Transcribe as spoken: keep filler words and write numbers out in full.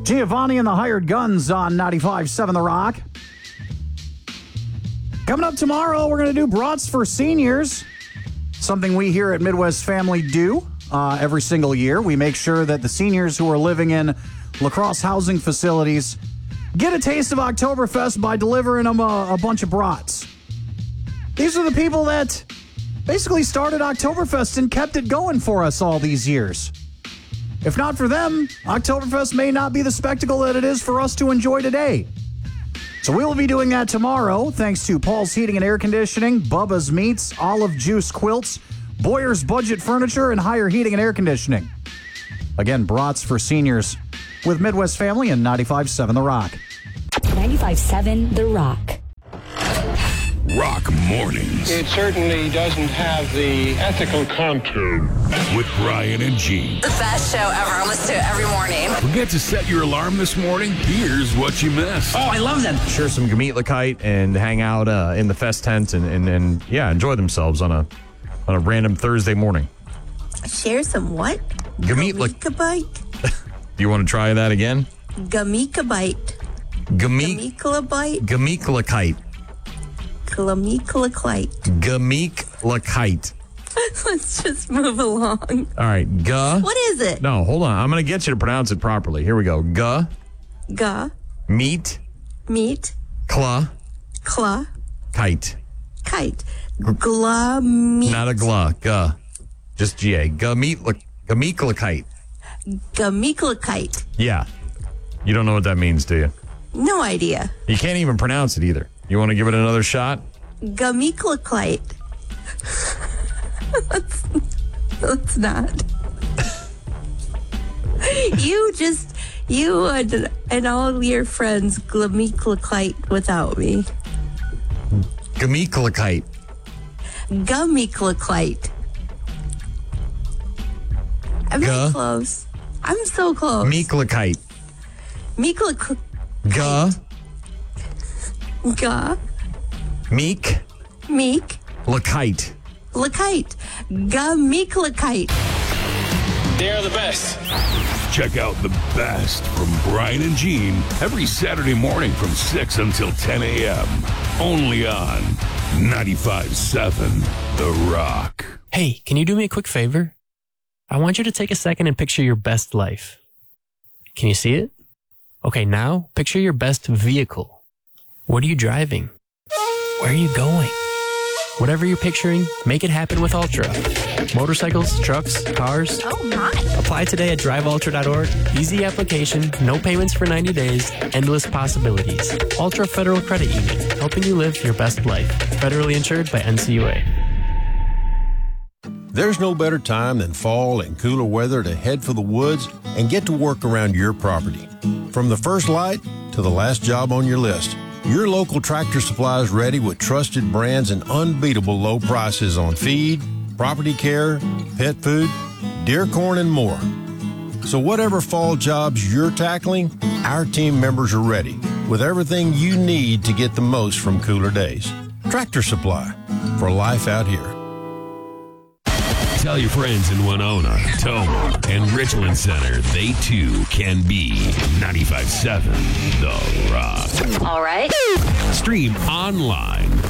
Giovanni and the Hired Guns on ninety-five point seven The Rock. Coming up tomorrow, we're going to do brats for seniors. Something we here at Midwest Family do uh, every single year. We make sure that the seniors who are living in La Crosse housing facilities get a taste of Oktoberfest by delivering them a, a bunch of brats. These are the people that basically started Oktoberfest and kept it going for us all these years. If not for them, Oktoberfest may not be the spectacle that it is for us to enjoy today. So we will be doing that tomorrow, thanks to Paul's Heating and Air Conditioning, Bubba's Meats, Olive Juice Quilts, Boyer's Budget Furniture, and Higher Heating and Air Conditioning. Again, brats for seniors with Midwest Family and ninety-five point seven The Rock. ninety-five point seven The Rock. Rock Mornings. It certainly doesn't have the ethical contour. With Brian and Gene. The best show ever. I listen to it every morning. Forget to set your alarm this morning? Here's what you missed. Oh, I love them. Share some Gemütlichkeit and hang out uh, in the fest tent and, and, and, yeah, enjoy themselves on a on a random Thursday morning. Share some what? Gemütlich. Gemütlichkeit. Do you want to try that again? Gemütlichkeit. Gemüt. Gemütlichkeit. Gemütlichkeit. Gemütlichkeit. Gemütlichkeit. Let's just move along. All right, G. What is it? No, hold on. I'm going to get you to pronounce it properly. Here we go. G. Ga. Meat. Meat. Kla. Kla. Kite. Kite. Gla. Meat. Not a gla. G. Just G A. Gemütlichkeit. Gemütlichkeit. Yeah. You don't know what that means, do you? No idea. You can't even pronounce it either. You want to give it another shot? Gemütlichkeit. let's, let's not. You just, you and, and all your friends Gemütlichkeit without me. Gemütlichkeit. Gemütlichkeit. I'm G- not close. I'm so close. Meeklichkeit. Meeklichkeit. G. Ga. Meek. Meek. Lichkeit. Lichkeit. Gemütlichkeit. They're the best. Check out the best from Brian and Gene every Saturday morning from six until ten a.m. Only on ninety-five point seven The Rock. Hey, can you do me a quick favor? I want you to take a second and picture your best life. Can you see it? Okay, now picture your best vehicle. What are you driving? Where are you going? Whatever you're picturing, make it happen with Ultra. Motorcycles, trucks, cars. Oh my. Apply today at drive ultra dot org. Easy application, no payments for ninety days, endless possibilities. Ultra Federal Credit Union, helping you live your best life. Federally insured by N C U A. There's no better time than fall and cooler weather to head for the woods and get to work around your property. From the first light to the last job on your list, your local Tractor Supply is ready with trusted brands and unbeatable low prices on feed, property care, pet food, deer corn, and more. So whatever fall jobs you're tackling, our team members are ready with everything you need to get the most from cooler days. Tractor Supply, for life out here. Tell your friends in Winona, Toma, and Richland Center they too can be ninety-five point seven The Rock. All right. Stream online